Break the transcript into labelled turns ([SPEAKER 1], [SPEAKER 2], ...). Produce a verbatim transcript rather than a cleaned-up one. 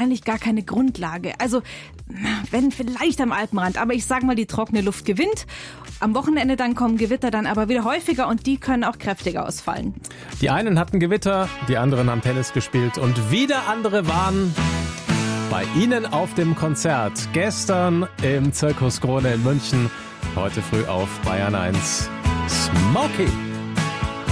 [SPEAKER 1] wahrscheinlich gar keine Grundlage. Also, wenn vielleicht am Alpenrand, aber ich sage mal, die trockene Luft gewinnt. Am Wochenende dann kommen Gewitter dann aber wieder häufiger und die können auch kräftiger ausfallen.
[SPEAKER 2] Die einen hatten Gewitter, die anderen haben Tennis gespielt und wieder andere waren bei Ihnen auf dem Konzert. Gestern im Zirkus Krone in München, heute früh auf Bayern eins. Smokey.